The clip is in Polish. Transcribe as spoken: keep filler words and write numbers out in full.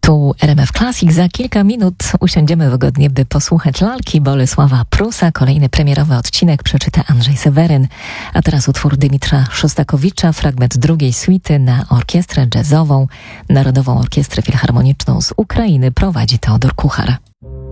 Tu R M F Classic. Za kilka minut usiądziemy wygodnie, by posłuchać lalki Bolesława Prusa. Kolejny premierowy odcinek przeczyta Andrzej Seweryn. A teraz utwór Dymitra Szostakowicza, fragment drugiej suity na orkiestrę jazzową. Narodową Orkiestrę Filharmoniczną z Ukrainy prowadzi Teodor Kuchar.